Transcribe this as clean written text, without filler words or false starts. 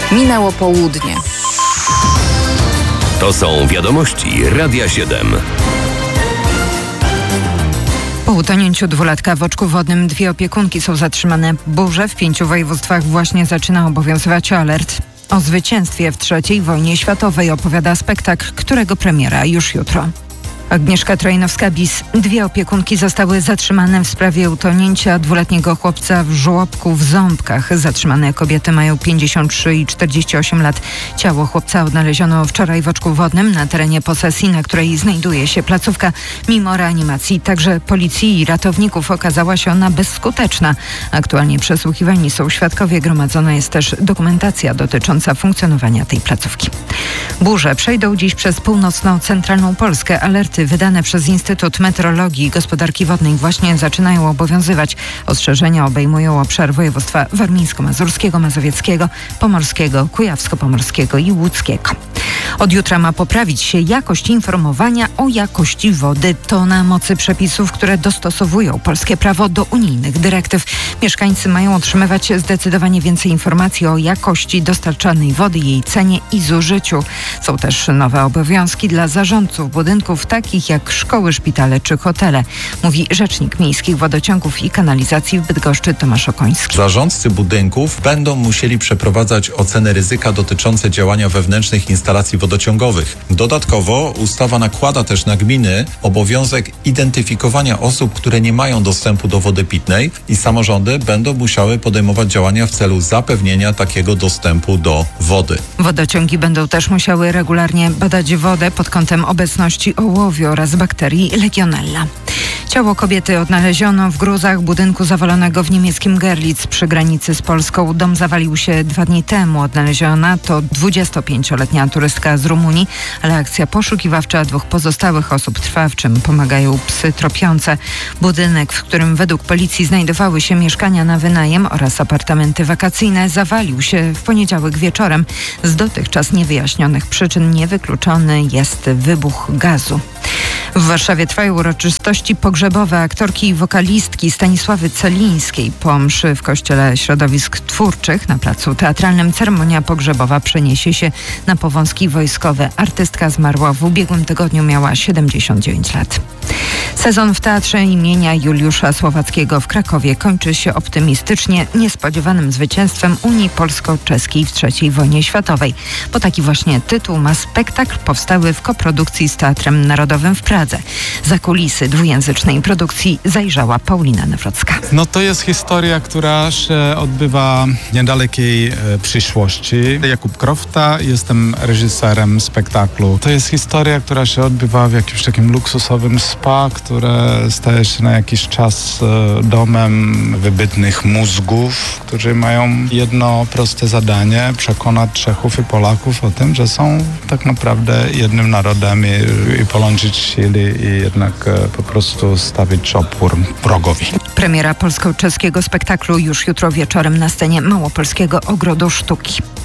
Minęło południe. To są wiadomości Radia 7. Po utonięciu dwulatka w oczku wodnym 2 opiekunki są zatrzymane. Burze w 5 województwach właśnie zaczyna obowiązywać alert. O zwycięstwie w III wojnie światowej opowiada spektakl, którego premiera już jutro. Agnieszka Trojnowska-Bis. 2 opiekunki zostały zatrzymane w sprawie utonięcia 2-letniego chłopca w żłobku w Ząbkach. Zatrzymane kobiety mają 53 i 48 lat. Ciało chłopca odnaleziono wczoraj w oczku wodnym na terenie posesji, na której znajduje się placówka. Mimo reanimacji także policji i ratowników okazała się ona bezskuteczna. Aktualnie przesłuchiwani są świadkowie. Gromadzona jest też dokumentacja dotycząca funkcjonowania tej placówki. Burze przejdą dziś przez północno-centralną Polskę. Alerty wydane przez Instytut Meteorologii i Gospodarki Wodnej właśnie zaczynają obowiązywać. Ostrzeżenia obejmują obszar województwa warmińsko-mazurskiego, mazowieckiego, pomorskiego, kujawsko-pomorskiego i łódzkiego. Od jutra ma poprawić się jakość informowania o jakości wody. To na mocy przepisów, które dostosowują polskie prawo do unijnych dyrektyw. Mieszkańcy mają otrzymywać zdecydowanie więcej informacji o jakości dostarczanej wody, jej cenie i zużyciu. Są też nowe obowiązki dla zarządców budynków takich jak szkoły, szpitale czy hotele, mówi rzecznik miejskich wodociągów i kanalizacji w Bydgoszczy Tomasz Okoński. Zarządcy budynków będą musieli przeprowadzać oceny ryzyka dotyczące działania wewnętrznych instalacji wodociągowych. Dodatkowo ustawa nakłada też na gminy obowiązek identyfikowania osób, które nie mają dostępu do wody pitnej i samorządy będą musiały podejmować działania w celu zapewnienia takiego dostępu do wody. Wodociągi będą też musiały regularnie badać wodę pod kątem obecności ołowiu oraz bakterii Legionella. Ciało kobiety odnaleziono w gruzach budynku zawalonego w niemieckim Görlitz przy granicy z Polską. Dom zawalił się 2 dni temu. Odnaleziona to 25-letnia turystka z Rumunii, ale akcja poszukiwawcza 2 pozostałych osób trwa, w czym pomagają psy tropiące. Budynek, w którym według policji znajdowały się mieszkania na wynajem oraz apartamenty wakacyjne, zawalił się w poniedziałek wieczorem. Z dotychczas niewyjaśnionych przyczyn niewykluczony jest wybuch gazu. W Warszawie trwają uroczystości pogrzebowe aktorki i wokalistki Stanisławy Celińskiej. Po mszy w Kościele Środowisk Twórczych na Placu Teatralnym ceremonia pogrzebowa przeniesie się na Powązki Wojskowe. Artystka zmarła w ubiegłym tygodniu, miała 79 lat. Sezon w Teatrze imienia Juliusza Słowackiego w Krakowie kończy się optymistycznie niespodziewanym zwycięstwem Unii Polsko-Czeskiej w III wojnie światowej. Bo taki właśnie tytuł ma spektakl powstały w koprodukcji z Teatrem Narodowym w Pradze. Za kulisy dwujęzycznej produkcji zajrzała Paulina Nawrocka. To jest historia, która się odbywa w niedalekiej przyszłości. Jakub Krofta, jestem reżyserem spektaklu. To jest historia, która się odbywa w jakimś takim luksusowym spa, które staje się na jakiś czas domem wybitnych mózgów, którzy mają jedno proste zadanie: przekonać Czechów i Polaków o tym, że są tak naprawdę jednym narodem i połączyć siły i jednak po prostu stawić opór wrogowi. Premiera polsko-czeskiego spektaklu już jutro wieczorem na scenie Małopolskiego Ogrodu Sztuki.